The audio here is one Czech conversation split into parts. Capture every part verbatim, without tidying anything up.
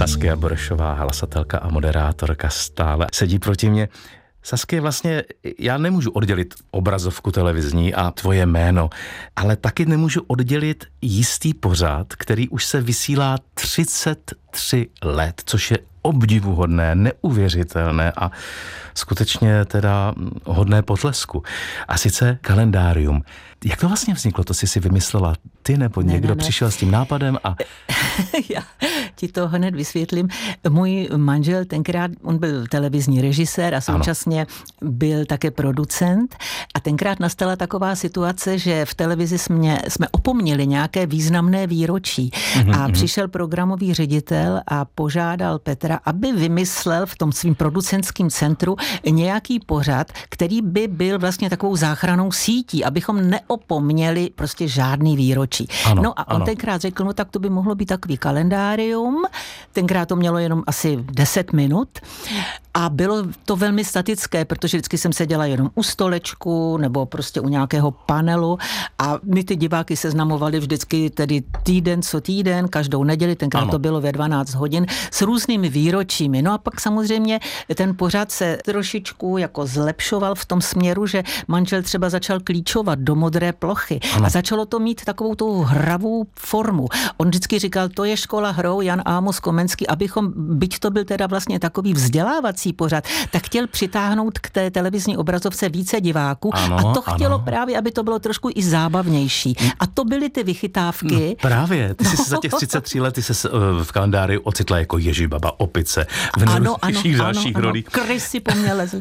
Saskia Borešová, hlasatelka a moderátorka, stále sedí proti mně. Saskia, vlastně já nemůžu oddělit obrazovku televizní a tvoje jméno, ale taky nemůžu oddělit jistý pořad, který už se vysílá třicet tři let, což je obdivuhodné, neuvěřitelné a skutečně teda hodné potlesku. A sice Kalendárium. Jak to vlastně vzniklo? To jsi si vymyslela ty nebo ne, někdo ne, ne. přišel s tím nápadem? A Já ti to hned vysvětlím. Můj manžel tenkrát, on byl televizní režisér a současně ano. byl také producent a tenkrát nastala taková situace, že v televizi jsme, jsme opomněli nějaké významné výročí mm-hmm. a přišel programový ředitel a požádal Petra, aby vymyslel v tom svým producentském centru nějaký pořad, který by byl vlastně takovou záchrannou sítí, abychom neopomněli prostě žádný výročí. Ano, no a on ano. tenkrát řekl, no tak to by mohlo být takový kalendárium. Tenkrát to mělo jenom asi deset minut a bylo to velmi statické, protože vždycky jsem seděla jenom u stolečku nebo prostě u nějakého panelu a my ty diváky seznamovali vždycky tedy týden co týden, každou neděli, tenkrát ano. to bylo ve dvanáct hodin, s různými výročími. No a pak samozřejmě ten pořad se trošičku jako zlepšoval v tom směru, že manžel třeba začal klíčovat do modré plochy ano. a začalo to mít takovou tou hravou formu. On vždycky říkal, to je škola hrou Jan Amos Komenský, abychom, byť to byl teda vlastně takový vzdělávací pořad, tak chtěl přitáhnout k té televizní obrazovce více diváků ano, a to chtělo ano. právě, aby to bylo trošku i zábavnější. A to byly ty vychytávky. No, právě, ty jsi se za těch třicet tři let, ty se v kalendáři ocitla jako Ježibaba, opice, v nejrůznějších dalších rolích. Krysy po mně lezly.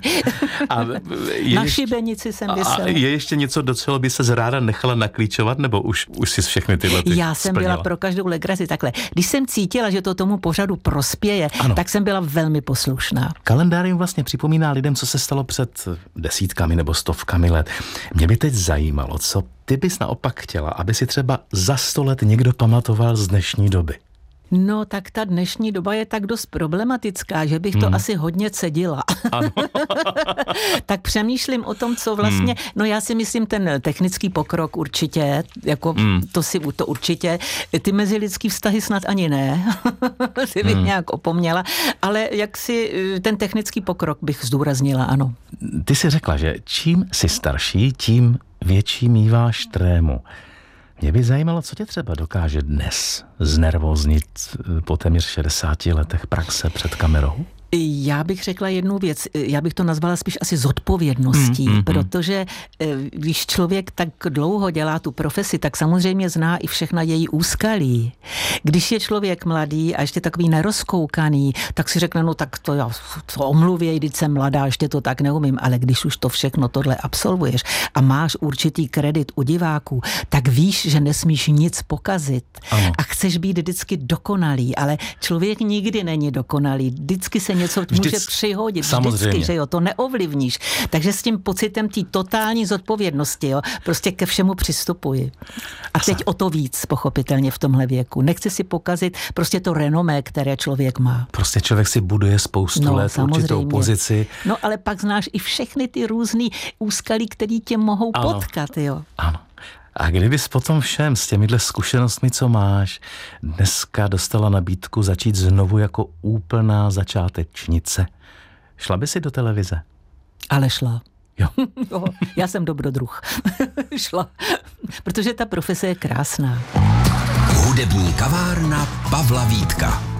Na šibenici jsem vysela. A je ještě něco, do čeho by se ráda nechala naklíčovat, nebo už, už jsi všechny tyhle ty Já jsem splnila? byla pro každou legraci takhle. Když jsem cítila, že to tomu pořadu prospěje, ano. tak jsem byla velmi poslušná. Kalendárium vlastně připomíná lidem, co se stalo před desítkami nebo stovkami let. Mě by teď zajímalo, co ty bys naopak chtěla, aby si třeba za sto let někdo pamatoval z dnešní doby. No, tak ta dnešní doba je tak dost problematická, že bych to hmm. asi hodně cedila. Ano. Tak přemýšlím o tom, co vlastně, hmm. no já si myslím ten technický pokrok určitě, jako hmm. to si to určitě, ty mezilidský vztahy snad ani ne, ty bych hmm. nějak opomněla, ale jak si ten technický pokrok bych zdůraznila, ano. Ty jsi řekla, že čím jsi starší, tím větší míváš trému. Mě by zajímalo, co tě třeba dokáže dnes znervoznit po téměř šedesáti letech praxe před kamerou? Já bych řekla jednu věc, já bych to nazvala spíš asi zodpovědností, mm, mm, protože když člověk tak dlouho dělá tu profesi, tak samozřejmě zná i všechna její úskalí. Když je člověk mladý a ještě takový nerozkoukaný, tak si řekne, no tak to já to omluvěj, když jsem mladá, ještě to tak neumím, ale když už to všechno tohle absolvuješ a máš určitý kredit u diváků, tak víš, že nesmíš nic pokazit ano. a chceš být vždycky dokonalý, ale člověk nikdy není dokonalý, vždycky se něco může Vždyc, přihodit, samozřejmě. Vždycky, že jo, to neovlivníš. Takže s tím pocitem té totální zodpovědnosti, jo, prostě ke všemu přistupuji. A teď o to víc, pochopitelně v tomhle věku. Nechci si pokazit prostě to renomé, které člověk má. Prostě člověk si buduje spoustu no, let samozřejmě. Určitou pozici. No ale pak znáš i všechny ty různý úskalí, které tě mohou ano. potkat, jo. Ano. A kdybys potom všem s těmihle zkušenostmi, co máš, dneska dostala nabídku začít znovu jako úplná začátečnice, šla by si do televize? Ale šla. Jo. jo já jsem dobrodruh. šla. Protože ta profese je krásná. Hudební kavárna Pavla Vítka.